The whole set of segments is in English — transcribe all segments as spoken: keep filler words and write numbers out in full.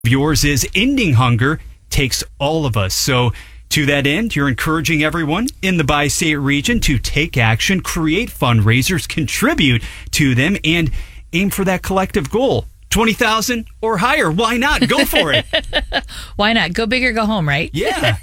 yours is ending hunger takes all of us. So to that end, you're encouraging everyone in the bi-state region to take action, create fundraisers, contribute to them, and aim for that collective goal. twenty thousand or higher. Why not? Go for it. Why not? Go big or go home, right? Yeah.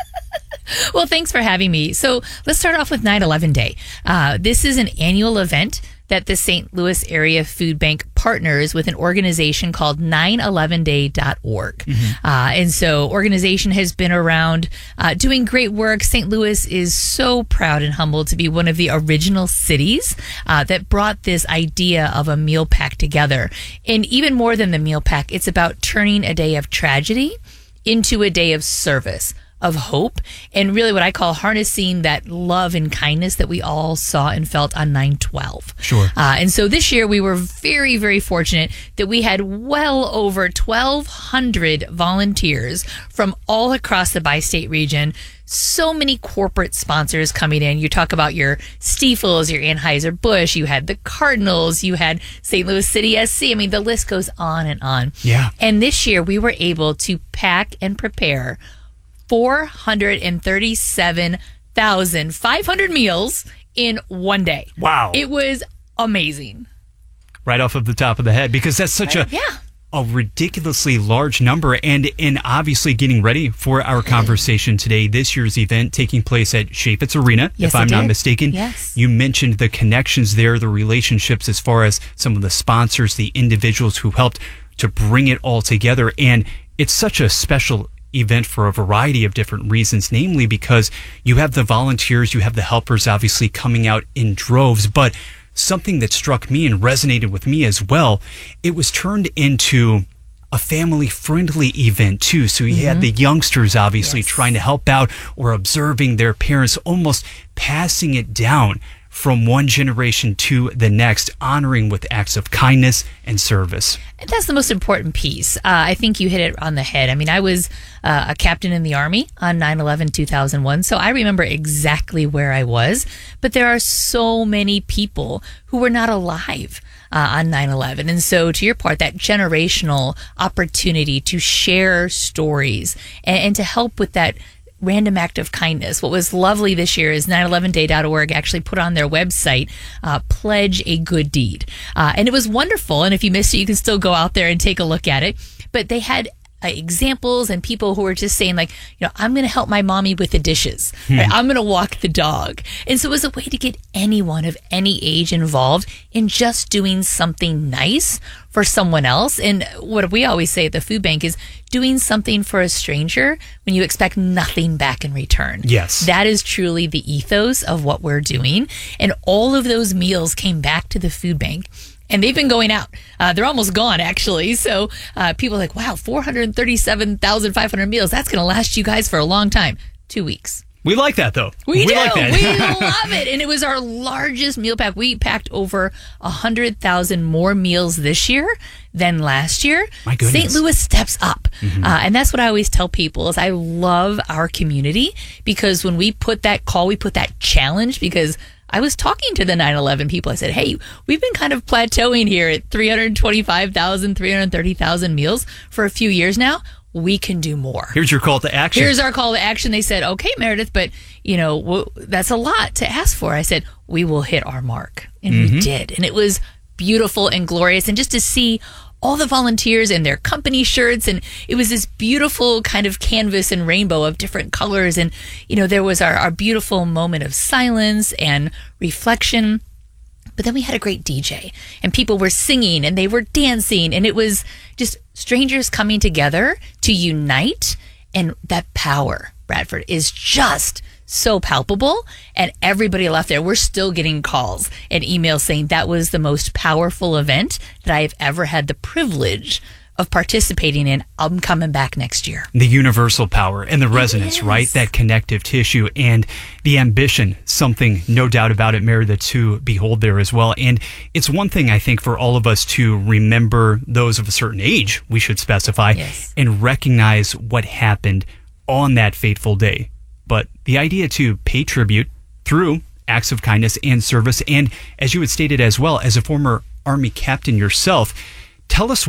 Well, thanks for having me. So let's start off with nine eleven Day. Uh, this is an annual event that the Saint Louis Area Food Bank partners with an organization called nine eleven day dot org. Mm-hmm. Uh, and so organization has been around uh, doing great work. Saint Louis is so proud and humbled to be one of the original cities uh, that brought this idea of a meal pack together. And even more than the meal pack, it's about turning a day of tragedy into a day of service, of hope, and really what I call harnessing that love and kindness that we all saw and felt on nine twelve. Sure. Uh, and so this year we were very, very fortunate that we had well over twelve hundred volunteers from all across the bi-state region. So many corporate sponsors coming in. You talk about your Stiefels, your Anheuser-Busch, you had the Cardinals, you had Saint Louis City S C. I mean, the list goes on and on. Yeah. And this year we were able to pack and prepare four hundred thirty-seven thousand five hundred meals in one day. Wow. It was amazing. Right off of the top of the head, because that's such a Yeah. a ridiculously large number. And in obviously getting ready for our conversation today, this year's event taking place at Chaifetz Arena, Yes, if I'm it not did. mistaken. Yes. You mentioned the connections there, the relationships as far as some of the sponsors, the individuals who helped to bring it all together. And it's such a special event for a variety of different reasons, namely because you have the volunteers, you have the helpers obviously coming out in droves, but something that struck me and resonated with me as well, it was turned into a family-friendly event too. So you mm-hmm. had the youngsters obviously yes. trying to help out or observing their parents, almost passing it down from one generation to the next, honoring with acts of kindness and service. And that's the most important piece. Uh, I think you hit it on the head. I mean, I was uh, a captain in the Army on nine eleven two thousand one, so I remember exactly where I was. But there are so many people who were not alive uh, on nine eleven. And so to your part, that generational opportunity to share stories and, and to help with that random act of kindness. What was lovely this year is nine eleven day dot org actually put on their website, uh, Pledge a Good Deed. Uh, and it was wonderful. And if you missed it, you can still go out there and take a look at it. But they had uh, examples and people who were just saying like, you know, I'm going to help my mommy with the dishes. Hmm. Right? I'm going to walk the dog. And so it was a way to get anyone of any age involved in just doing something nice for someone else. And what we always say at the food bank is doing something for a stranger when you expect nothing back in return. Yes. That is truly the ethos of what we're doing. And all of those meals came back to the food bank. And they've been going out. Uh, they're almost gone, actually. So uh, people are like, wow, four hundred thirty-seven thousand five hundred meals. That's going to last you guys for a long time. Two weeks. We like that, though. We, we do. Like that. We love it. And it was our largest meal pack. We packed over one hundred thousand more meals this year than last year. My goodness. Saint Louis steps up. Mm-hmm. Uh, and that's what I always tell people is I love our community because when we put that call, we put that challenge because I was talking to the nine eleven people. I said, hey, we've been kind of plateauing here at three hundred twenty-five thousand, three hundred thirty thousand meals for a few years now. We can do more. Here's your call to action. Here's our call to action. They said, okay, Meredith, but, you know, w- that's a lot to ask for. I said, we will hit our mark. And mm-hmm. we did. And it was beautiful and glorious. And just to see all the volunteers in their company shirts, and it was this beautiful kind of canvas and rainbow of different colors. And, you know, there was our, our beautiful moment of silence and reflection. But then we had a great D J and people were singing and they were dancing and it was just strangers coming together to unite. And that power, Bradford, is just so palpable. And everybody left there. We're still getting calls and emails saying that was the most powerful event that I have ever had the privilege of participating in. I'm coming back next year. The universal power and the resonance, right? That connective tissue and the ambition, something no doubt about it, Meredith, to behold there as well. And it's one thing, I think, for all of us to remember those of a certain age, we should specify, yes. and recognize what happened on that fateful day. But the idea to pay tribute through acts of kindness and service, and as you had stated as well, as a former Army captain yourself, tell us what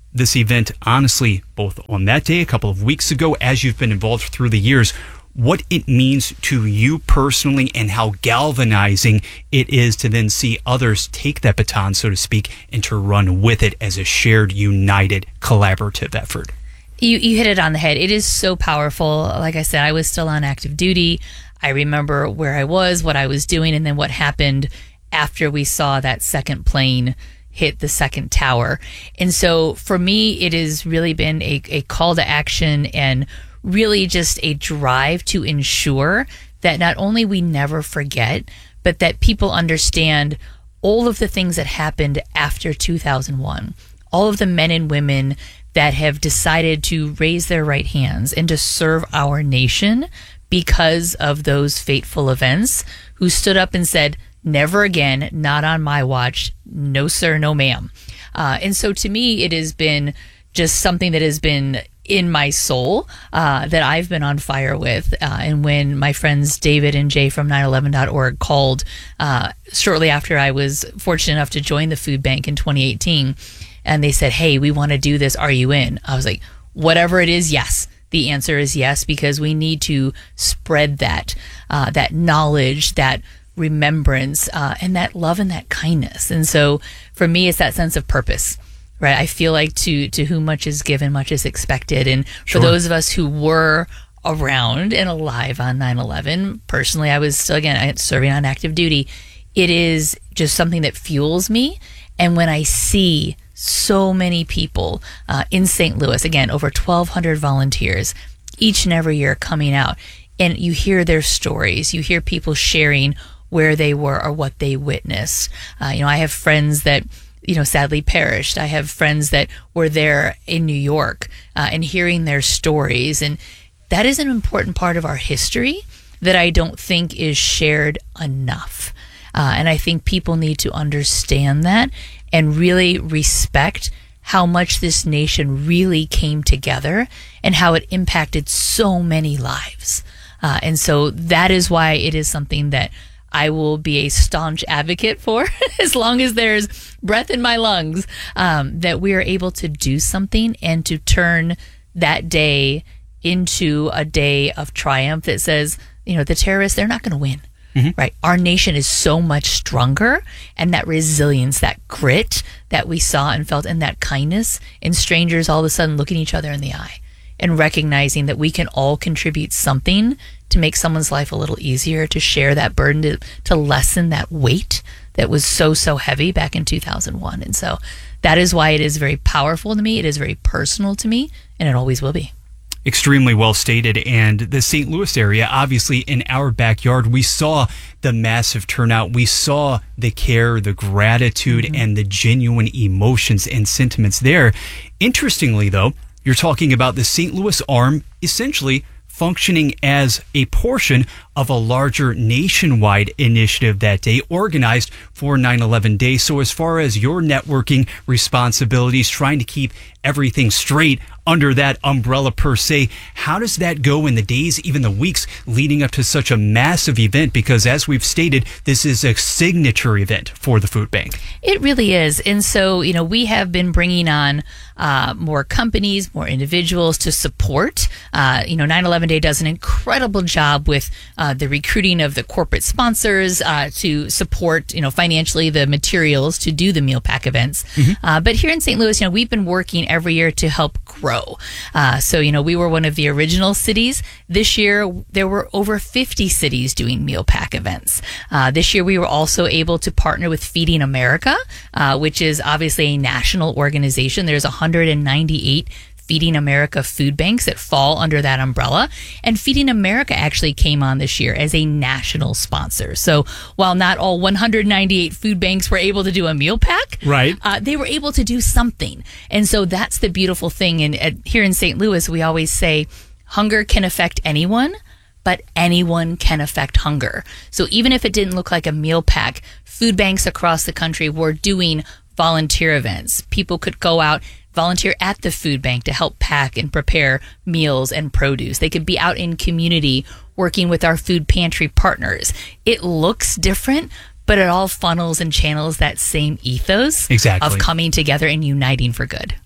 this event, honestly, both on that day, a couple of weeks ago, as you've been involved through the years, what it means to you personally and how galvanizing it is to then see others take that baton, so to speak, and to run with it as a shared, united, collaborative effort. You, you hit it on the head. It is so powerful. Like I said, I was still on active duty. I remember where I was, what I was doing, and then what happened after we saw that second plane hit the second tower. And so for me, it has really been a, a call to action and really just a drive to ensure that not only we never forget, but that people understand all of the things that happened after two thousand one, all of the men and women that have decided to raise their right hands and to serve our nation because of those fateful events, who stood up and said, never again, not on my watch, no sir, no ma'am. Uh, and so to me, it has been just something that has been in my soul, uh, that I've been on fire with. Uh, and when my friends David and Jay from nine eleven dot org called uh, shortly after I was fortunate enough to join the food bank in twenty eighteen, and they said, hey, we want to do this. Are you in? I was like, whatever it is, yes. The answer is yes, because we need to spread that, uh, that knowledge, that remembrance, uh, and that love and that kindness. And so for me, it's that sense of purpose. Right. I feel like to, to whom much is given, much is expected. And Sure. for those of us who were around and alive on nine eleven, personally, I was still, again, I serving on active duty. It is just something that fuels me. And when I see so many people uh, in Saint Louis, again, over twelve hundred volunteers each and every year coming out, and you hear their stories, you hear people sharing where they were or what they witnessed. Uh, you know, I have friends that, you know, sadly perished. I have friends that were there in New York, uh, and hearing their stories. And that is an important part of our history that I don't think is shared enough. Uh, and I think people need to understand that and really respect how much this nation really came together and how it impacted so many lives. Uh, and so that is why it is something that I will be a staunch advocate for as long as there's breath in my lungs, um, that we are able to do something and to turn that day into a day of triumph that says, you know, the terrorists, they're not going to win. Mm-hmm. Right. Our nation is so much stronger, and that resilience, that grit that we saw and felt, and that kindness, and strangers all of a sudden looking each other in the eye and recognizing that we can all contribute something to make someone's life a little easier, to share that burden, to, to lessen that weight that was so, so heavy back in two thousand one. And so that is why it is very powerful to me. It is very personal to me, and it always will be. Extremely well stated. And the Saint Louis area, obviously in our backyard, we saw the massive turnout. We saw the care, the gratitude, mm-hmm. and the genuine emotions and sentiments there. Interestingly, though, you're talking about the Saint Louis arm essentially functioning as a portion of a larger nationwide initiative that day, organized for nine eleven Day. So as far as your networking responsibilities, trying to keep everything straight under that umbrella per se, how does that go in the days, even the weeks leading up to such a massive event? Because as we've stated, this is a signature event for the food bank. It really is. And so, you know, we have been bringing on uh, more companies, more individuals to support. Uh, you know, nine eleven Day does an incredible job with uh, the recruiting of the corporate sponsors uh, to support, you know, financially the materials to do the meal pack events. Mm-hmm. Uh, but here in Saint Louis, you know, we've been working every year to help grow. Uh, so, you know, we were one of the original cities. This year, there were over fifty cities doing meal pack events. Uh, this year, we were also able to partner with Feeding America, uh, which is obviously a national organization. There's one hundred ninety-eight Feeding America food banks that fall under that umbrella. And Feeding America actually came on this year as a national sponsor. So while not all one hundred ninety-eight food banks were able to do a meal pack, right, uh, they were able to do something. And so that's the beautiful thing. And uh, here in Saint Louis, we always say hunger can affect anyone, but anyone can affect hunger. So even if it didn't look like a meal pack, food banks across the country were doing volunteer events. People could go out, volunteer at the food bank to help pack and prepare meals and produce. They could be out in community working with our food pantry partners. It looks different, but it all funnels and channels that same ethos exactly. of coming together and uniting for good.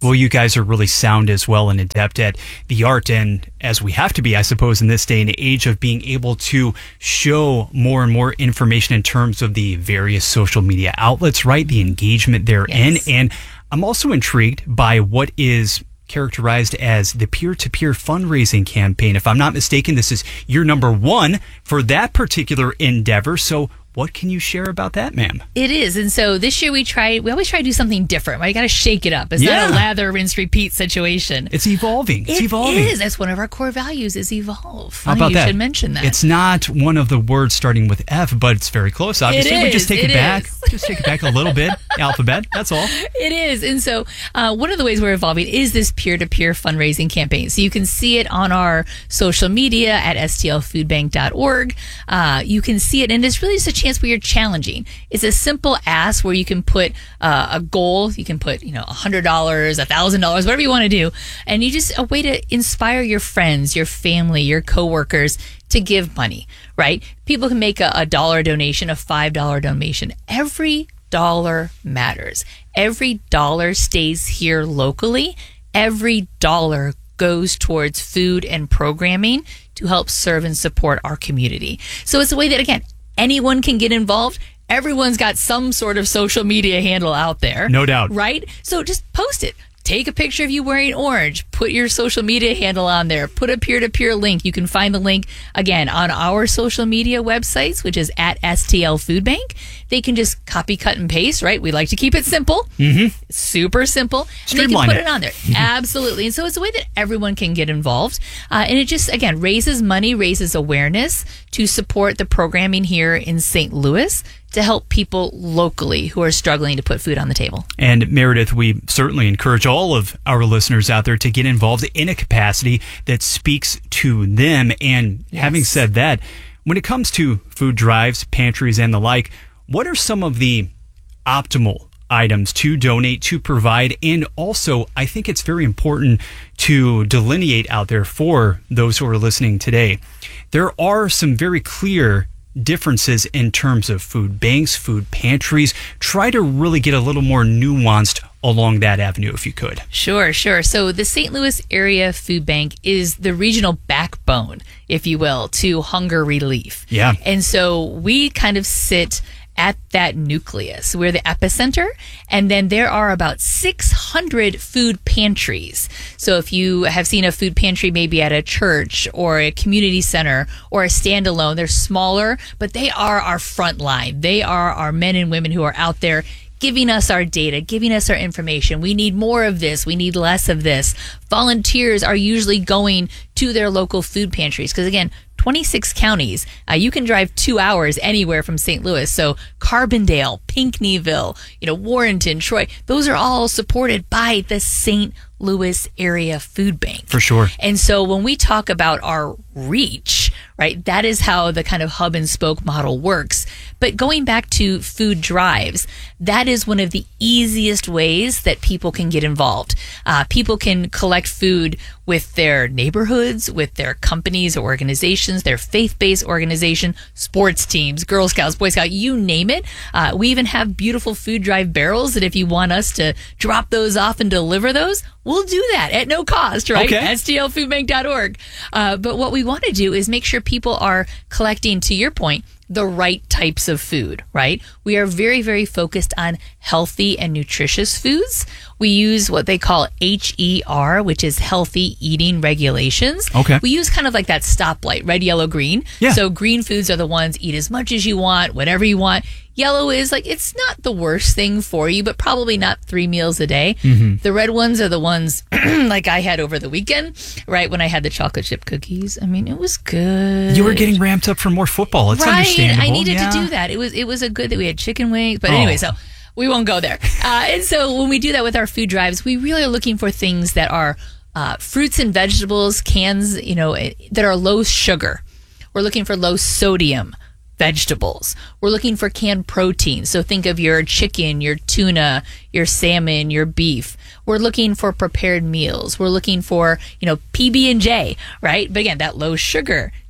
Well, you guys are really sound as well and adept at the art, and as we have to be, I suppose, in this day and age of being able to show more and more information in terms of the various social media outlets, right? The engagement therein. Yes. And I'm also intrigued by what is characterized as the peer-to-peer fundraising campaign. If I'm not mistaken, this is year number one for that particular endeavor. So what can you share about that, ma'am? It is. And so this year we try, we always try to do something different, right? You got to shake it up. It's Yeah. not a lather, rinse, repeat situation. It's evolving. It's It evolving. is. That's one of our core values is evolve. How Funny about you that? should mention that. It's not one of the words starting with F, but it's very close. Obviously, we just is, take it, it back. is. Just take it back a little bit. Alphabet. That's all. It is. And so uh, one of the ways we're evolving is this peer-to-peer fundraising campaign. So you can see it on our social media at S T L food bank dot org. Uh, you can see it, and it's really just a chance where you're challenging. It's a simple ask where you can put uh, a goal. You can put, you know, one hundred dollars, one thousand dollars, whatever you want to do. And you just, a way to inspire your friends, your family, your coworkers to give money, right? People can make a, a dollar donation, a five dollar donation. Every dollar matters. Every dollar stays here locally. Every dollar goes towards food and programming to help serve and support our community. So it's a way that, again, anyone can get involved. Everyone's got some sort of social media handle out there. No doubt. Right? So just post it. Take a picture of you wearing orange. Put your social media handle on there. Put a peer-to-peer link. You can find the link, again, on our social media websites, which is at S T L Food Bank. They can just copy, cut, and paste, right? We like to keep it simple. Mm-hmm. It's super simple. And they can Streamline put it. it on there. Absolutely. And so it's a way that everyone can get involved. Uh, and it just, again, raises money, raises awareness to support the programming here in Saint Louis to help people locally who are struggling to put food on the table. And Meredith, we certainly encourage all of our listeners out there to get involved in a capacity that speaks to them. And Yes. having said that, when it comes to food drives, pantries, and the like, what are some of the optimal items to donate, to provide? And also, I think it's very important to delineate out there for those who are listening today. There are some very clear differences in terms of food banks, food pantries. Try to really get a little more nuanced along that avenue if you could. Sure, sure. So the Saint Louis Area Food Bank is the regional backbone, if you will, to hunger relief. Yeah. And so we kind of sit at that nucleus. We're the epicenter. And then there are about six hundred food pantries. So if you have seen a food pantry maybe at a church or a community center or a standalone, they're smaller, but they are our front line. They are our men and women who are out there giving us our data, giving us our information. We need more of this. We need less of this. Volunteers are usually going to their local food pantries because, again, twenty-six counties. Uh, you can drive two hours anywhere from Saint Louis. So Carbondale, Pinckneyville, you know, Warrenton, Troy, those are all supported by the Saint Louis Area Food Bank. For sure. And so when we talk about our reach, right, that is how the kind of hub and spoke model works. But going back to food drives, that is one of the easiest ways that people can get involved. Uh, people can collect food with their neighborhoods, with their companies or organizations, their faith-based organization, sports teams, Girl Scouts, Boy Scouts, you name it. Uh, we even have beautiful food drive barrels that if you want us to drop those off and deliver those, we'll do that at no cost, right? Okay. S T L food bank dot org. Uh, but what we want to do is make sure people are collecting, to your point, the right types of food, right? We are very, very focused on healthy and nutritious foods. We use what they call H E R, which is healthy eating regulations. Okay. We use kind of like that stoplight, red, yellow, green. Yeah. So green foods are the ones, eat as much as you want, whatever you want. Yellow is like, it's not the worst thing for you, but probably not three meals a day. Mm-hmm. The red ones are the ones like I had over the weekend, right? When I had the chocolate chip cookies. I mean, it was good. You were getting ramped up for more football. It's right. understandable. I needed Yeah. to do that. It was, it was a good that we had chicken wings, but Oh. anyway, so we won't go there. Uh, and so when we do that with our food drives, we really are looking for things that are uh, fruits and vegetables, cans, you know, that are low sugar. We're looking for low sodium vegetables. We're looking for canned protein. So think of your chicken, your tuna, your salmon, your beef. We're looking for prepared meals. We're looking for, you know, P B and J, right? But again, that low sugar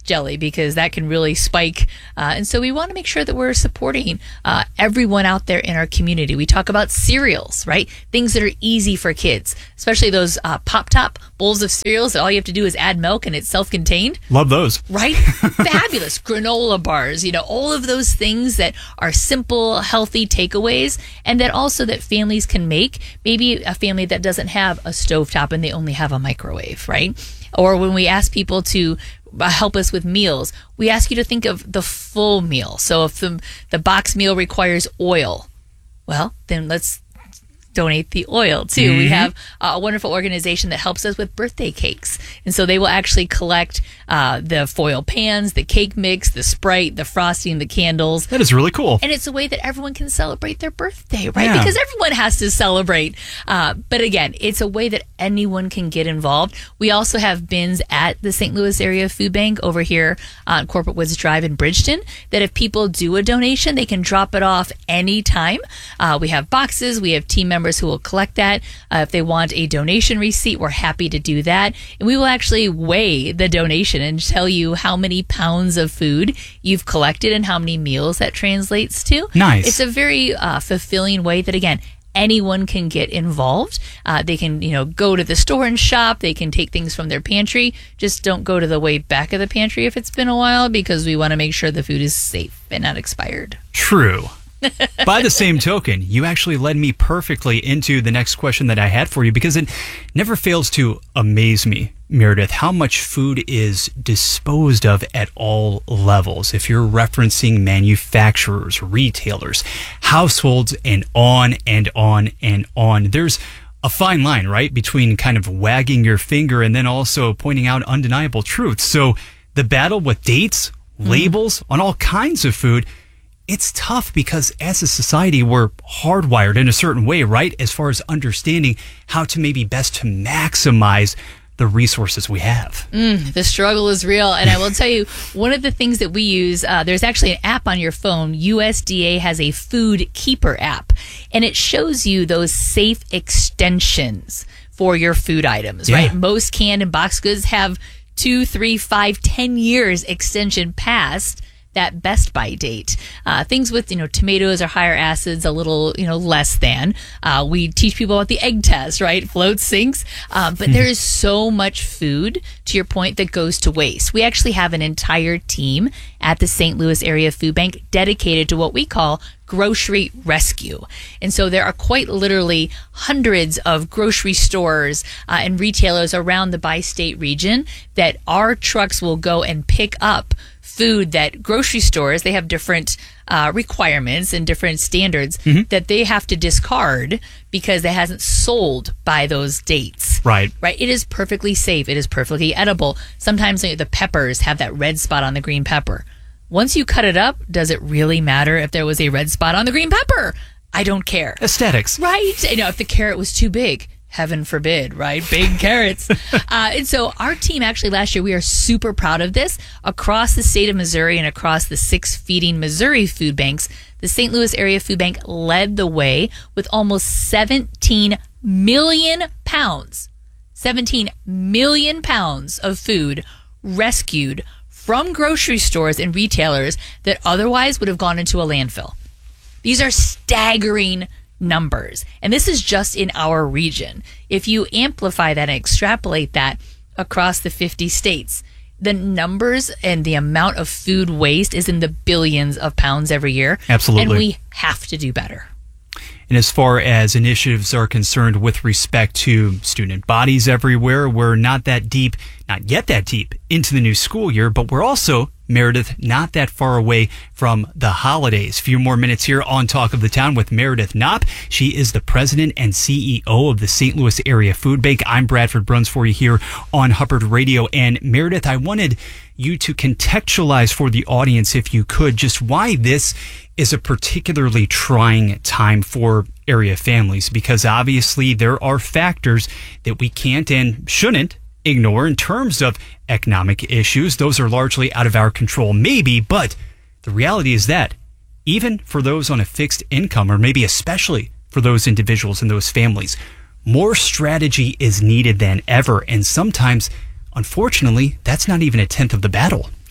jelly because that can really spike. Uh, and so we want to make sure that we're supporting uh, everyone out there in our community. We talk about cereals, right? Things that are easy for kids, especially those uh, Pop-Top bowls of cereals that all you have to do is add milk and it's self-contained. Love those. Right? Fabulous. Granola bars, you know, all of those things that are simple, healthy takeaways and that also that families can make. Maybe a family that doesn't have a stovetop and they only have a microwave, right? Or when we ask people to help us with meals, we ask you to think of the full meal. So if the, the box meal requires oil, well, then let's donate the oil too. Mm-hmm. We have a wonderful organization that helps us with birthday cakes. And so they will actually collect uh, the foil pans, the cake mix, the Sprite, the frosting, the candles. That is really cool. And it's a way that everyone can celebrate their birthday, right? Yeah. Because everyone has to celebrate. Uh, but again, it's a way that anyone can get involved. We also have bins at the Saint Louis Area Food Bank over here on Corporate Woods Drive in Bridgeton that if people do a donation, they can drop it off anytime. Uh, we have boxes. We have team members who will collect that. Uh, if they want a donation receipt, we're happy to do that. And we will actually weigh the donation and tell you how many pounds of food you've collected and how many meals that translates to. Nice. It's a very uh, fulfilling way that, again, anyone can get involved. Uh, they can, you know, go to the store and shop. They can take things from their pantry. Just don't go to the way back of the pantry if it's been a while because we want to make sure the food is safe and not expired. True. By the same token, you actually led me perfectly into the next question that I had for you because it never fails to amaze me, Meredith, how much food is disposed of at all levels. If you're referencing manufacturers, retailers, households, and on and on and on, there's a fine line, right, between kind of wagging your finger and then also pointing out undeniable truths. So the battle with dates, labels mm. on all kinds of food, it's tough because as a society, we're hardwired in a certain way, right? As far as understanding how to maybe best to maximize the resources we have. Mm, the struggle is real. And I will tell you, one of the things that we use, uh, there's actually an app on your phone. U S D A has a Food Keeper app, and it shows you those safe extensions for your food items, yeah. right? Most canned and box goods have two, three, five, ten years extension past that best by date. Uh, things with, you know, tomatoes or higher acids, a little, you know, less than. Uh, we teach people about the egg test, right? Floats, sinks. Um, but there is so much food, to your point, that goes to waste. We actually have an entire team at the Saint Louis Area Food Bank dedicated to what we call grocery rescue. And so there are quite literally hundreds of grocery stores uh, and retailers around the bi-state region that our trucks will go and pick up food that grocery stores, they have different uh, requirements and different standards mm-hmm. that they have to discard because it hasn't sold by those dates. Right. Right. It is perfectly safe. It is perfectly edible. Sometimes you know, the peppers have that red spot on the green pepper. Once you cut it up, does it really matter if there was a red spot on the green pepper? I don't care. Aesthetics. Right. You know, if the carrot was too big, heaven forbid, right? Big carrots. Uh, and so our team actually last year, we are super proud of this. Across the state of Missouri and across the six feeding Missouri food banks, the Saint Louis Area Food Bank led the way with almost seventeen million pounds, seventeen million pounds of food rescued from grocery stores and retailers that otherwise would have gone into a landfill. These are staggering numbers. And this is just in our region. If you amplify that and extrapolate that across the fifty states, the numbers and the amount of food waste is in the billions of pounds every year. Absolutely. And we have to do better. And as far as initiatives are concerned with respect to student bodies everywhere, we're not that deep, not yet that deep into the new school year, but we're also, Meredith, not that far away from the holidays. A few more minutes here on Talk of the Town with Meredith Knopp. She is the president and C E O of the Saint Louis Area Food Bank. I'm Bradford Bruns for you here on Hubbard Radio. And Meredith, I wanted you to contextualize for the audience, if you could, just why this is a particularly trying time for area families, because obviously there are factors that we can't and shouldn't ignore in terms of economic issues. Those are largely out of our control, maybe, but the reality is that even for those on a fixed income, or maybe especially for those individuals and those families, more strategy is needed than ever. And sometimes, unfortunately, that's not even a tenth of the battle.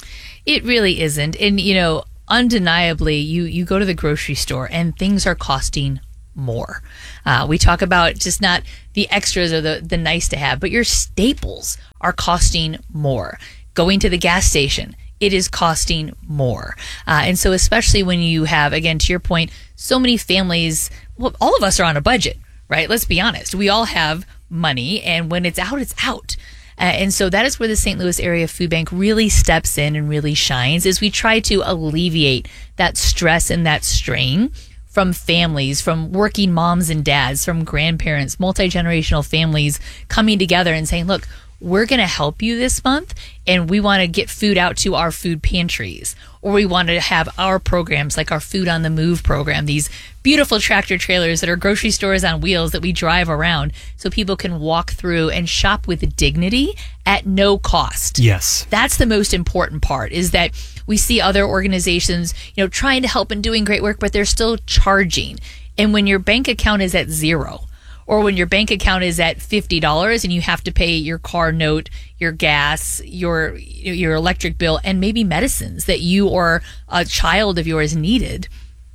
It really isn't. And, you know, undeniably, you, you go to the grocery store and things are costing more. Uh, we talk about just not the extras or the, the nice to have, but your staples are costing more. Going to the gas station, it is costing more. Uh, and so especially when you have, again, to your point, so many families, well, all of us are on a budget, right? Let's be honest. We all have money, and when it's out, it's out. Uh, and so that is where the Saint Louis Area Food Bank really steps in and really shines, as we try to alleviate that stress and that strain from families, from working moms and dads, from grandparents, multi-generational families coming together and saying, look, we're going to help you this month, and we want to get food out to our food pantries, or we want to have our programs like our Food on the Move program, these beautiful tractor trailers that are grocery stores on wheels that we drive around so people can walk through and shop with dignity at no cost. Yes. That's the most important part, is that we see other organizations, you know, trying to help and doing great work, but they're still charging. And when your bank account is at zero, or when your bank account is at fifty dollars and you have to pay your car note, your gas, your your electric bill, and maybe medicines that you or a child of yours needed,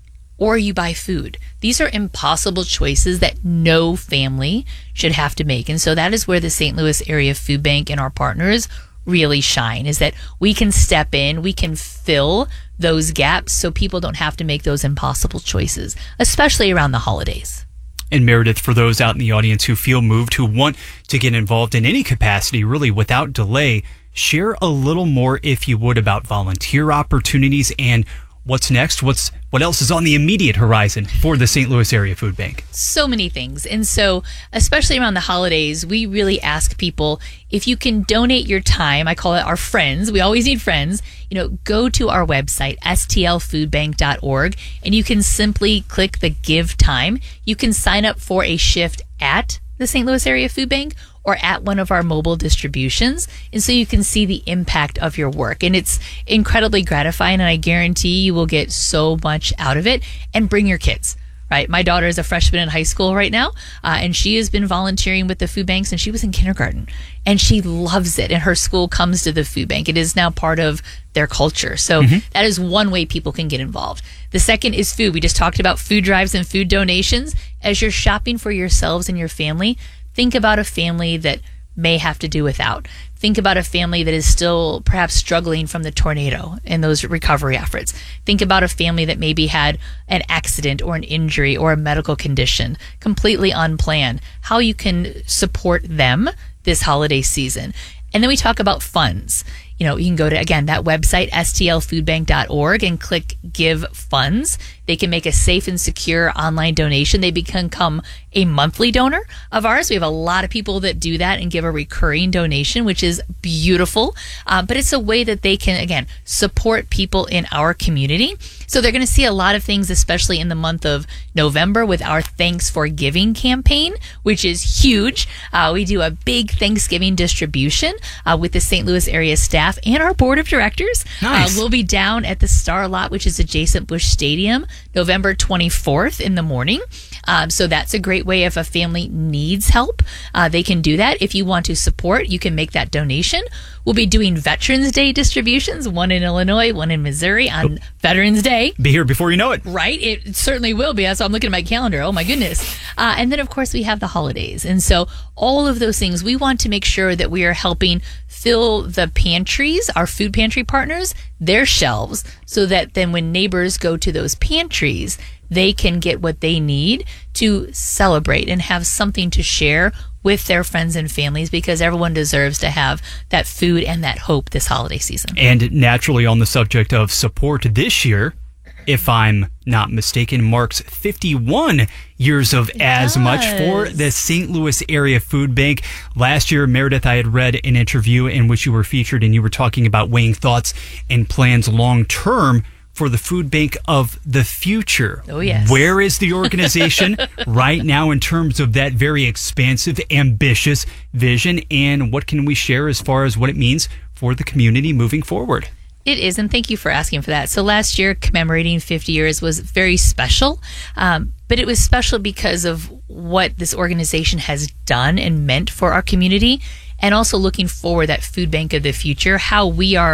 or you buy food. These are impossible choices that no family should have to make. And so that is where the Saint Louis Area Food Bank and our partners really shine, is that we can step in, we can fill those gaps so people don't have to make those impossible choices, especially around the holidays. And Meredith, for those out in the audience who feel moved, who want to get involved in any capacity, really without delay, share a little more, if you would, about volunteer opportunities and what's next. What's what else is on the immediate horizon for the Saint Louis Area Food Bank? So many things. And so, especially around the holidays, we really ask people, if you can donate your time, I call it our friends, we always need friends, you know, go to our website, S T L food bank dot org, and you can simply click the Give Time. You can sign up for a shift at the Saint Louis Area Food Bank or at one of our mobile distributions. And so you can see the impact of your work. And it's incredibly gratifying, and I guarantee you will get so much out of it. And bring your kids, right? My daughter is a freshman in high school right now, uh, and she has been volunteering with the food banks, and she was in kindergarten. And she loves it, and her school comes to the food bank. It is now part of their culture. So mm-hmm. that is one way people can get involved. The second is food. We just talked about food drives and food donations. As you're shopping for yourselves and your family, think about a family that may have to do without. Think about a family that is still perhaps struggling from the tornado and those recovery efforts. Think about a family that maybe had an accident or an injury or a medical condition completely unplanned. How you can support them this holiday season. And then we talk about funds. You know, you can go to, again, that website, S T L food bank dot org, and click Give Funds. They can make a safe and secure online donation. They can become a monthly donor of ours. We have a lot of people that do that and give a recurring donation, which is beautiful. Uh, but it's a way that they can, again, support people in our community. So they're going to see a lot of things, especially in the month of November, with our Thanks for Giving campaign, which is huge. Uh, we do a big Thanksgiving distribution uh, with the Saint Louis area staff and our board of directors. Nice. Uh, we'll be down at the Star Lot, which is adjacent Busch Stadium, November twenty-fourth in the morning. Um, so that's a great way if a family needs help. Uh, they can do that. If you want to support, you can make that donation. We'll be doing Veterans Day distributions, one in Illinois, one in Missouri on oh. Veterans Day. Be here before you know it. Right? It certainly will be. So I'm looking at my calendar. Oh, my goodness. Uh, and then, of course, we have the holidays. And so all of those things, we want to make sure that we are helping fill the pantries, our food pantry partners, their shelves, so that then when neighbors go to those pantries, they can get what they need to celebrate and have something to share with their friends and families, because everyone deserves to have that food and that hope this holiday season. And naturally, on the subject of support, this year, if I'm not mistaken, marks fifty-one years of it As does. Much for the Saint Louis Area Food Bank. Last year, Meredith, I had read an interview in which you were featured, and you were talking about weighing thoughts and plans long term for the food bank of the future. Oh, yes. Where is the organization right now in terms of that very expansive, ambitious vision, and what can we share as far as what it means for the community moving forward? It is, and thank you for asking for that. So last year, commemorating fifty years was very special, um, but it was special because of what this organization has done and meant for our community, and also looking forward, that food bank of the future, how we are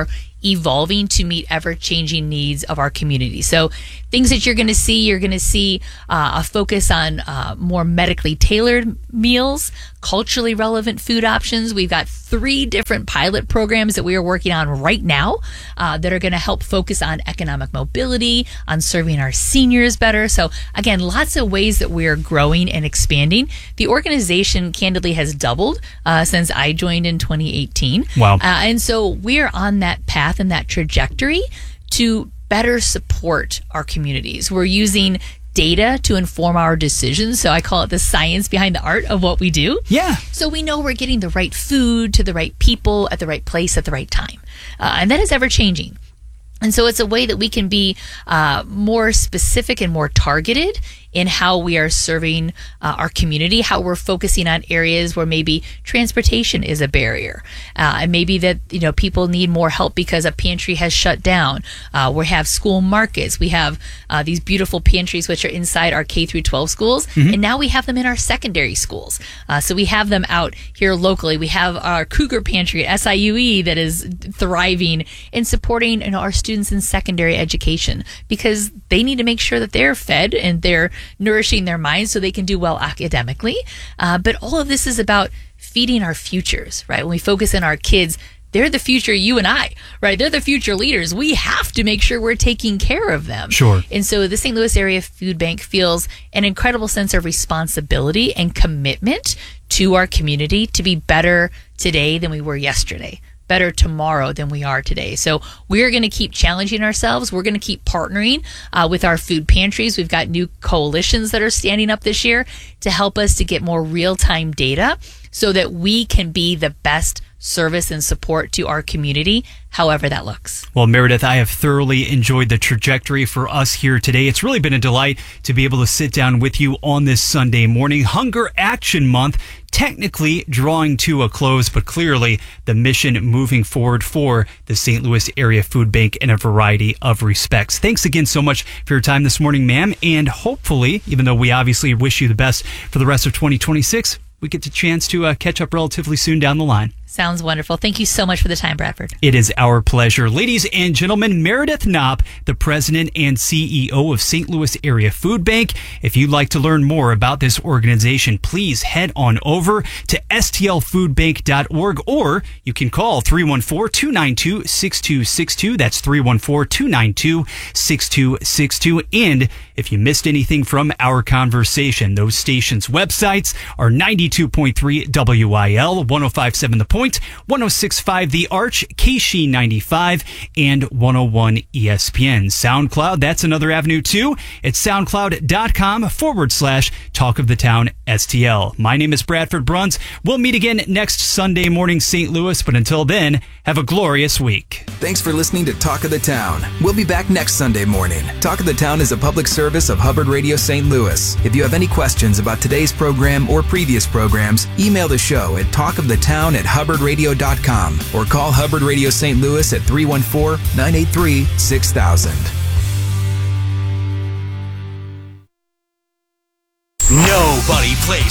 evolving to meet ever-changing needs of our community. So things that you're going to see, you're going to see uh, a focus on uh, more medically tailored meals, culturally relevant food options. We've got three different pilot programs that we are working on right now uh, that are going to help focus on economic mobility, on serving our seniors better. So again, lots of ways that we're growing and expanding. The organization candidly has doubled uh, since I joined in twenty eighteen. Wow. Uh, and so we're on that path and that trajectory to better support our communities. We're using data to inform our decisions. So I call it the science behind the art of what we do. Yeah. So we know we're getting the right food to the right people at the right place at the right time. Uh, and that is ever changing. And so it's a way that we can be uh, more specific and more targeted in how we are serving uh, our community, how we're focusing on areas where maybe transportation is a barrier. Uh, and maybe that, you know, people need more help because a pantry has shut down. Uh, we have school markets. We have uh, these beautiful pantries, which are inside our K through twelve schools. Mm-hmm. And now we have them in our secondary schools. Uh, so we have them out here locally. We have our Cougar Pantry at S I U E that is thriving and supporting, you know, our students in secondary education because they need to make sure that they're fed and they're nourishing their minds so they can do well academically. Uh, but all of this is about feeding our futures, right? When we focus on our kids, they're the future, you and I, right? They're the future leaders. We have to make sure we're taking care of them. Sure. And so the Saint Louis Area Food Bank feels an incredible sense of responsibility and commitment to our community to be better today than we were yesterday. Better tomorrow than we are today. So we're going to keep challenging ourselves. We're going to keep partnering uh, with our food pantries. We've got new coalitions that are standing up this year to help us to get more real-time data so that we can be the best service and support to our community, however that looks. Well, Meredith, I have thoroughly enjoyed the trajectory for us here today. It's really been a delight to be able to sit down with you on this Sunday morning. Hunger Action Month, technically drawing to a close, but clearly the mission moving forward for the Saint Louis Area Food Bank in a variety of respects. Thanks again so much for your time this morning, ma'am. And hopefully, even though we obviously wish you the best for the rest of twenty twenty-six, we get the chance to uh, catch up relatively soon down the line. Sounds wonderful. Thank you so much for the time, Bradford. It is our pleasure. Ladies and gentlemen, Meredith Knopp, the president and C E O of Saint Louis Area Food Bank. If you'd like to learn more about this organization, please head on over to S T L food bank dot org, or you can call three one four, two nine two, six two six two. That's three one four, two nine two, six two six two. And if you missed anything from our conversation, those stations' websites are ninety-two point three W I L, one oh five point seven The Point, one oh six point five The Arch, K S H E ninety-five, and one oh one E S P N. SoundCloud, that's another avenue too. It's soundcloud.com forward slash Talk of the Town S T L. My name is Bradford Bruns. We'll meet again next Sunday morning, Saint Louis, but until then, have a glorious week. Thanks for listening to Talk of the Town. We'll be back next Sunday morning. Talk of the Town is a public service of Hubbard Radio Saint Louis. If you have any questions about today's program or previous programs, email the show at talkofthetown at hubbard radio dot com or call Hubbard Radio Saint Louis at three one four, nine eight three, six thousand. Nobody plays